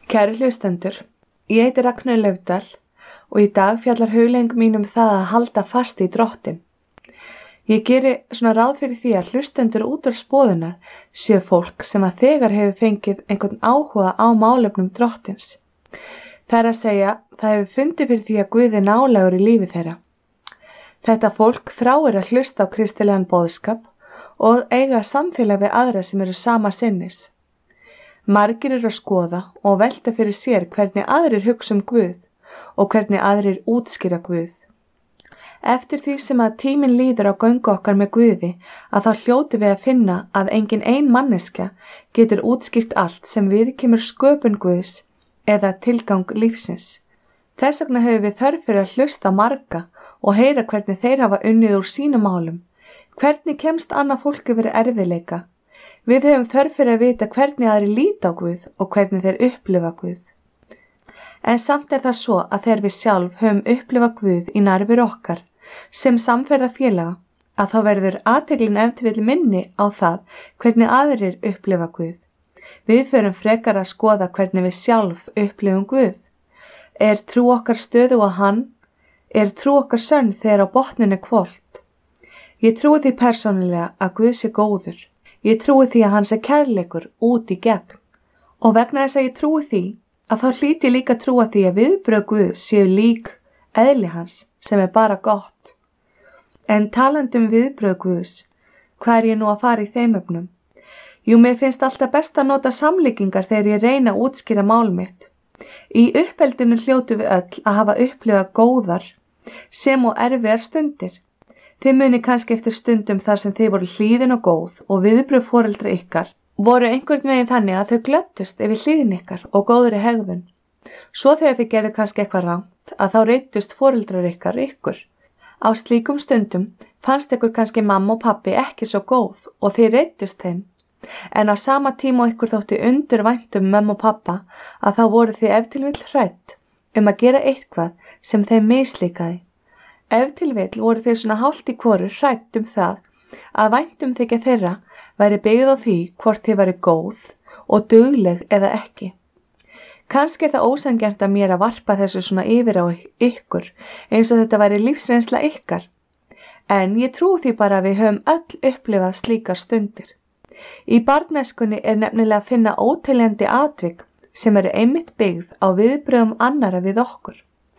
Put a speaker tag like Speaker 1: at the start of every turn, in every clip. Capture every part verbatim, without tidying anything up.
Speaker 1: Kæru hlustendur, ég heiti Ragnheiður Laufdal og í dag fjallar hugleiðing mín um það að halda fast í Drottinn. Ég geri svona ráð fyrir því að hlustendur út úr spoðunar séu fólk sem að þegar hefur fengið einhvern áhuga á málefnum Drottins. Það er að segja, það hefur fundið fyrir því að Guð er nálægur í lífi þeirra. Þetta fólk þráir að hlusta á kristilegan boðskap og eiga samfélag við aðra sem eru sama sinnis. Margir eru að skoða og velta fyrir sér hvernig aðrir hugsa um Guð og hvernig aðrir útskýra Guð. Eftir því sem að tíminn líður á göngu okkar með Guði að þá hljótum við að finna að engin ein manneskja getur útskýrt allt sem viðkemur sköpun Guðs eða tilgang lífsins. Þess vegna höfum við þörf fyrir að hlusta marga og heyra hvernig þeir hafa unnið úr sínum málum. Hvernig kemst annað fólk yfir erfiðleika? Við höfum þörf fyrir að vita hvernig aðrir líta á Guð og hvernig þeir upplifa Guð. En samt er það svo að þegar við sjálf höfum upplifa Guð í nærveru okkar sem samferðafélaga að þá verður athyglin ef til vill minni á það hvernig aðrir upplifa Guð. Við förum frekar að skoða hvernig við sjálf upplifum Guð. Er trú okkar stöðu á hann? Er trú okkar sönn þegar á botninu hvolft? Ég trúi því persónulega að Guð sé góður. Ég trúi því að hans er kærleikur út í gegn og vegna þess að ég trúi því að þá hlýt ég líka trúa því að viðbrögð Guðs séu lík eðli hans sem er bara gott. En talandi um viðbrögð Guðs, hvað er ég nú að fara í þeim efnum? Jú, mér finnst alltaf best að nota samlíkingar þegar ég reyna að útskýra mál mitt. Í uppeldinu hljótu við öll að hafa upplifað góðar sem og erfiðar stundir. Þið muni kannski eftir stundum þar sem þið voru hlýðin og góð og viðbrögð foreldra ykkar voru einhvern veginn þannig að þau glöddust yfir hlýðin ykkar og góðri hegðun. Svo þegar þið gerðu kannski eitthvað rangt að þá reiddust foreldrar ykkar ykkur. Á slíkum stundum fannst ykkur kannski mamma og pappi ekki svo góð og þið reiddust þeim. En á sama tíma ykkur þótti undur vænt um mömmu og pappa að þá voru þið ef til vill hrædd um að gera eitthvað sem þeim mislíkaði. Ef til vill voru þeir svona hálft í hvoru hrædd um það að væntumþykja þeirra væri byggð á því hvort þið væri góð og dugleg eða ekki. Kannski er það ósanngjarnt að mér að varpa þessu svona yfir á ykkur eins og þetta væri lífsreynsla ykkar. En ég trúi því bara að við höfum öll upplifað slíkar stundir. Í barnæskunni er nefnilega að finna óteljandi atvik sem eru einmitt byggð á viðbrögðum annara við okkur.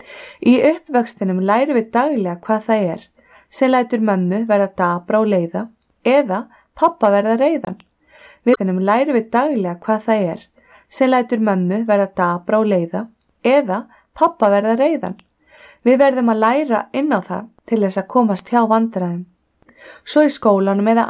Speaker 1: Í uppvöxtinum lærum við daglega hvað það er sem lætur mömmu verða dapra og leiða eða pappa verða reiðan. Við lærum við daglega hvað það er sem lætur mömmu verða dapra og leiða eða pappa verða reiðan. Við verðum að læra inn á það til þess að komast hjá vandræðum. Svo í skólanum eða